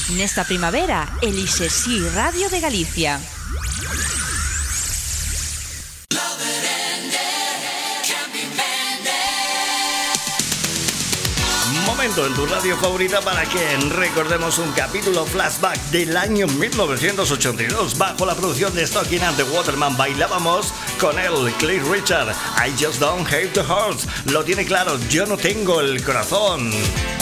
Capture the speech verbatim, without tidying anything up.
Nesta primavera, elixe Si Radio de Galicia. Momento en tu radio favorita para que recordemos un capítulo flashback del año mil novecientos ochenta y dos. Bajo la producción de Stocking and the Waterman bailábamos con él, Cliff Richard. I just don't have the heart. Lo tiene claro, yo no tengo el corazón.